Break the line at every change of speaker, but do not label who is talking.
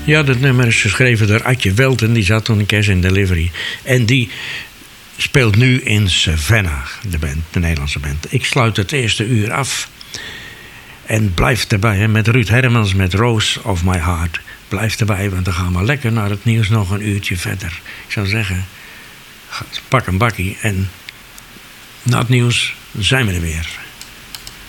Ja, dat nummer is geschreven door Adje Welten. Die zat toen een keer in Delivery. En die speelt nu in Savannah, de band, de Nederlandse band. Ik sluit het eerste uur af. En blijf erbij, hè, met Ruud Hermans, met Rose of My Heart. Blijf erbij, want dan gaan we lekker naar het nieuws nog een uurtje verder. Ik zou zeggen, pak een bakkie en na het nieuws zijn we er weer.